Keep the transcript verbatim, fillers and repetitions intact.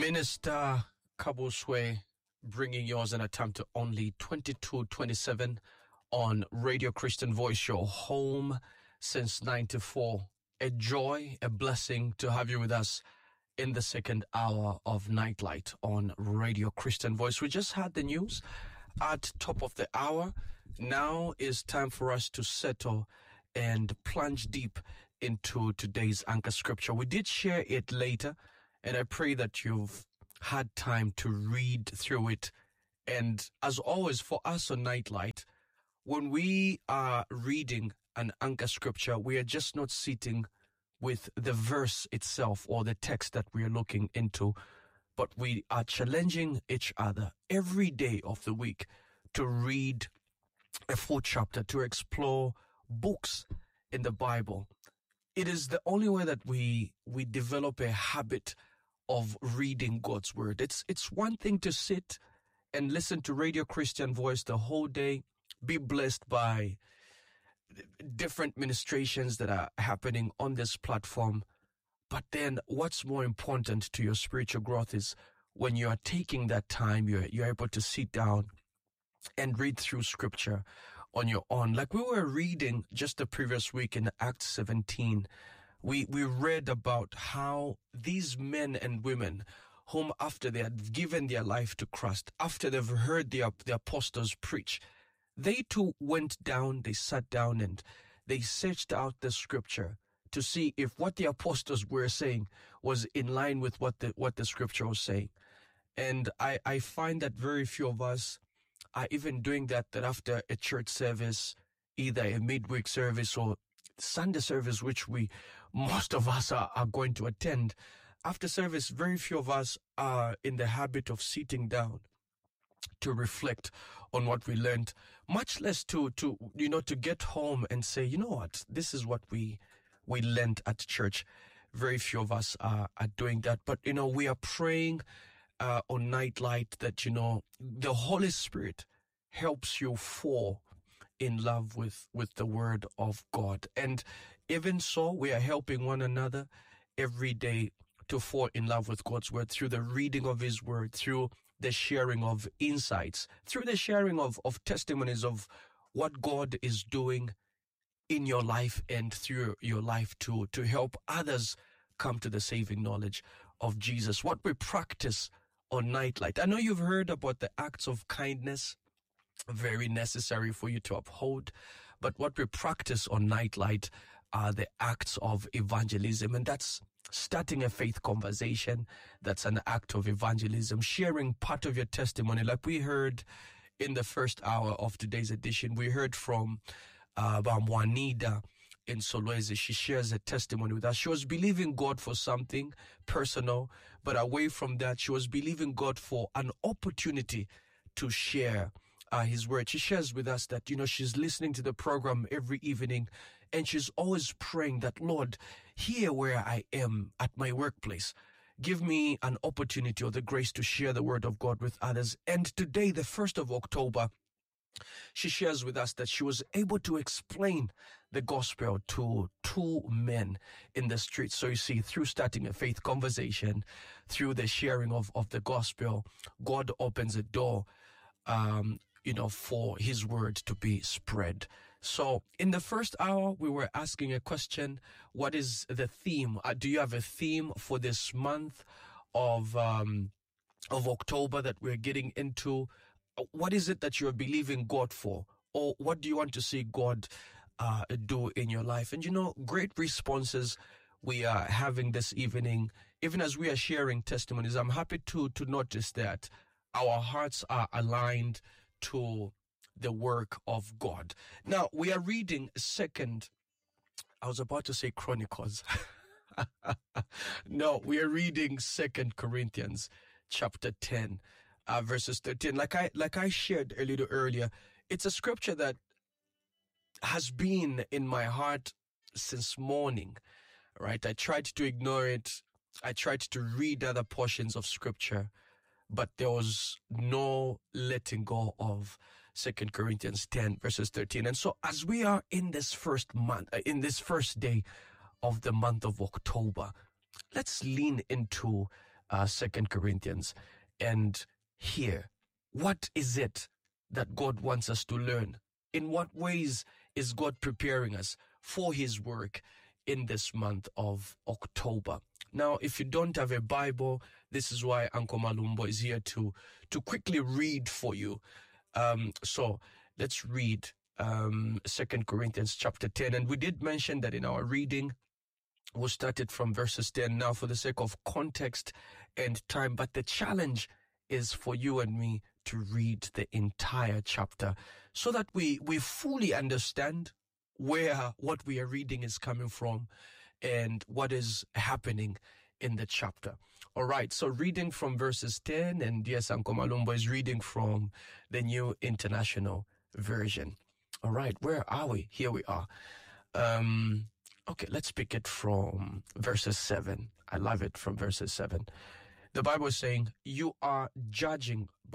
Minister Kabuswe bringing yours in a time to only twenty-two twenty-seven on Radio Christian Voice, your home since ninety-four. A joy, a blessing to have you with us in the second hour of Nightlight on Radio Christian Voice. We just had the news at top of the hour. Now is time for us to settle and plunge deep into today's anchor scripture. We did share it later, and I pray that you've had time to read through it. And as always, for us on Nightlight, when we are reading an anchor scripture, we are just not sitting with the verse itself or the text that we are looking into, but we are challenging each other every day of the week to read a full chapter, to explore books in the Bible. It is the only way that we we develop a habit of reading God's word. It's it's one thing to sit and listen to Radio Christian Voice the whole day, be blessed by different ministrations that are happening on this platform. But then what's more important to your spiritual growth is when you are taking that time, you're, you're able to sit down and read through scripture on your own. Like we were reading just the previous week in Acts seventeen, we, we read about how these men and women whom after they had given their life to Christ, after they've heard the, the apostles preach, they too went down, they sat down and they searched out the scripture to see if what the apostles were saying was in line with what the, what the scripture was saying. And I, I find that very few of us are even doing that, that after a church service, either a midweek service or Sunday service, which we, most of us are, are going to attend. After service, very few of us are in the habit of sitting down to reflect on what we learned, much less to, to, you know, to get home and say, you know what, this is what we, we learned at church. Very few of us are, are doing that. But, you know, we are praying uh, on Nightlight that, you know, the Holy Spirit helps you fall in love with, with the word of God. And even so, we are helping one another every day to fall in love with God's word through the reading of his word, through the sharing of insights, through the sharing of, of testimonies of what God is doing in your life and through your life to, to help others come to the saving knowledge of Jesus. What we practice on Nightlight. I know you've heard about the acts of kindness, very necessary for you to uphold. But what we practice on Nightlight are the acts of evangelism, and that's starting a faith conversation. That's an act of evangelism, sharing part of your testimony. Like we heard in the first hour of today's edition, we heard from uh, Juanita in Solwezi. She shares a testimony with us. She was believing God for something personal, but away from that, she was believing God for an opportunity to share Uh, his word. She shares with us that, you know, she's listening to the program every evening and she's always praying that, Lord, here where I am at my workplace, give me an opportunity or the grace to share the word of God with others. And today, the first of October, she shares with us that she was able to explain the gospel to two men in the street. So you see, through starting a faith conversation, through the sharing of, of the gospel, God opens a door, um, you know, for his word to be spread. So in the first hour, we were asking a question. What is the theme? Uh, do you have a theme for this month of, um, of October that we're getting into? What is it that you're believing God for? Or what do you want to see God, uh, do in your life? And you know, great responses we are having this evening, even as we are sharing testimonies. I'm happy to, to notice that our hearts are aligned to the work of God. Now, we are reading second, I was about to say Chronicles. No, we are reading Second Corinthians chapter ten, uh, verses thirteen. Like I, like I shared a little earlier, it's a scripture that has been in my heart since morning, right? I tried to ignore it. I tried to read other portions of scripture, but there was no letting go of Second Corinthians ten, verses thirteen. And so as we are in this first month, in this first day of the month of October, let's lean into uh, Second Corinthians, and hear what is it that God wants us to learn. In what ways is God preparing us for His work in this month of October? Now, if you don't have a Bible, this is why Uncle Malumbo is here to, to quickly read for you. Um, so let's read um, Second Corinthians chapter ten. And we did mention that in our reading, we started from verses ten. Now, for the sake of context and time, but the challenge is for you and me to read the entire chapter so that we, we fully understand where what we are reading is coming from and what is happening in the chapter. All right, so reading from verses ten, and yes, Uncle Malumbo is reading from the New International Version. All right, where are we? Here we are. Um, okay, let's pick it from verses seven. I love it from verses seven. The Bible is saying, you are judging